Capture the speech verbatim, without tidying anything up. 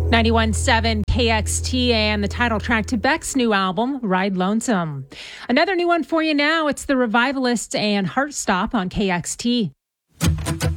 ninety-one point seven K X T and the title track to Beck's new album, Ride Lonesome. Another new one for you now. It's the Revivalists and Heartstop on K X T.